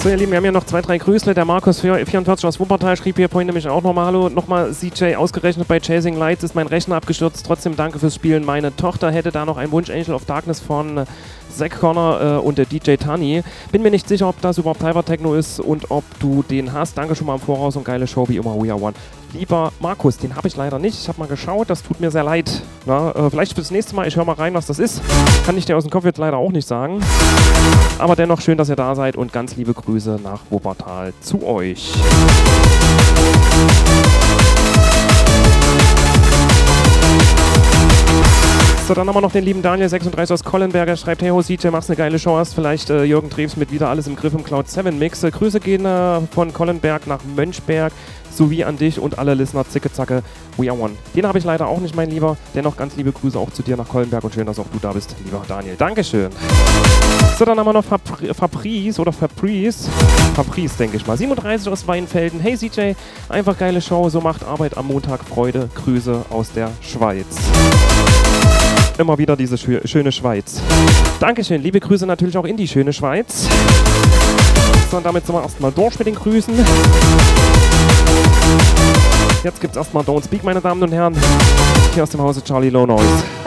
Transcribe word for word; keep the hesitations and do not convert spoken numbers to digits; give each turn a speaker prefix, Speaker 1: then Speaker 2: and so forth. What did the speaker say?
Speaker 1: So, ihr Lieben, wir haben hier noch zwei, drei Grüßle. Der Markus vierundvierzig aus Wuppertal schrieb hier vorhin nämlich auch nochmal: Hallo, nochmal C J, ausgerechnet bei Chasing Lights ist mein Rechner abgestürzt. Trotzdem danke fürs Spielen. Meine Tochter hätte da noch einen Wunsch, Angel of Darkness von Zack Connor äh, und der D J Tani. Bin mir nicht sicher, ob das überhaupt Hyper Techno ist und ob du den hast. Danke schon mal im Voraus und geile Show wie immer. We are one. Lieber Markus, den habe ich leider nicht. Ich habe mal geschaut, das tut mir sehr leid. Na, äh, vielleicht fürs nächste Mal, ich höre mal rein, was das ist. Kann ich dir aus dem Kopf jetzt leider auch nicht sagen. Aber dennoch schön, dass ihr da seid und ganz liebe Grüße nach Wuppertal zu euch. So, dann haben wir noch den lieben Daniel sechsunddreißig aus Kollenberger, schreibt: Hey ho C J, machst eine geile Show, hast vielleicht äh, Jürgen Treves mit wieder alles im Griff im Cloud sieben Mix. Äh, Grüße gehen äh, von Kollenberg nach Mönchberg sowie an dich und alle Listener. Zicke zacke, we are one. Den habe ich leider auch nicht, mein Lieber. Dennoch ganz liebe Grüße auch zu dir nach Kollenberg und schön, dass auch du da bist, lieber Daniel. Dankeschön. So, dann haben wir noch Fabri Fabrice oder Fabrice. Fabrice, denke ich mal. siebenunddreißig aus Weinfelden. Hey C J, einfach geile Show, so macht Arbeit am Montag Freude. Grüße aus der Schweiz. Immer wieder diese schö schöne Schweiz. Dankeschön, liebe Grüße natürlich auch in die schöne Schweiz. So, und damit sind wir erstmal durch mit den Grüßen. Jetzt gibt's erstmal Don't Speak, meine Damen und Herren. Hier aus dem Hause Charlie Low Noise.